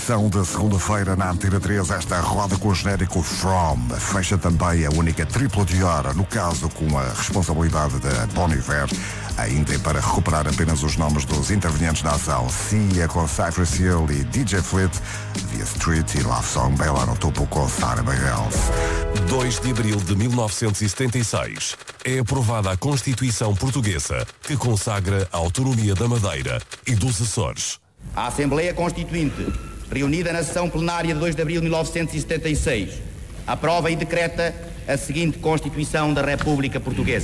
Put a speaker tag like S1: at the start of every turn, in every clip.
S1: edição da segunda-feira na Antena 3, esta roda com o genérico From. Fecha também a única tripla de hora, no caso com a responsabilidade da Bon Iver, ainda para recuperar apenas os nomes dos intervenientes na ação. Cia com Cypress Hill e DJ Fleet, The Street e Love Song Bela no topo com Sarah Bareilles.
S2: 2 de abril de 1976 é aprovada a Constituição Portuguesa, que consagra a autonomia da Madeira e dos Açores.
S3: A Assembleia Constituinte, reunida na sessão plenária de 2 de abril de 1976, aprova e decreta a seguinte Constituição da República Portuguesa.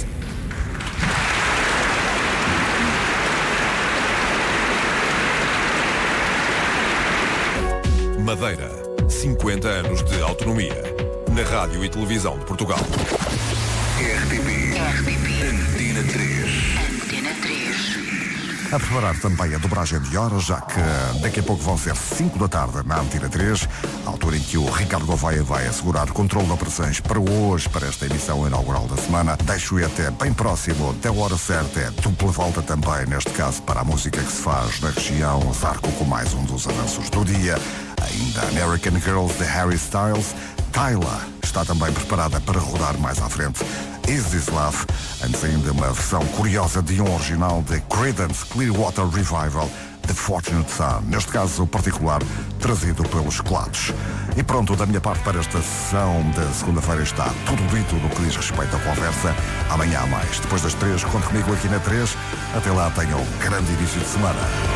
S2: Madeira, 50 anos de autonomia. Na Rádio e Televisão de Portugal.
S4: RTP Antena 3.
S1: A preparar também a dobragem de horas, já que daqui a pouco vão ser 5 da tarde na Antena 3, a altura em que o Ricardo Gouveia vai assegurar o controle de operações para hoje, para esta emissão inaugural da semana. Deixo-o até bem próximo, até a hora certa, é dupla volta também, neste caso, para a música que se faz na região. Zarco com mais um dos avanços do dia. Ainda American Girls de Harry Styles. Tyla está também preparada para rodar mais à frente. Is This Love? Antes ainda uma versão curiosa de um original de Creedence Clearwater Revival, The Fortunate Son, neste caso particular, trazido pelos Clados. E pronto, da minha parte para esta sessão da segunda-feira está tudo dito no que diz respeito à conversa. Amanhã há mais. Depois das 3, conte comigo aqui na 3. Até lá, tenham um grande início de semana.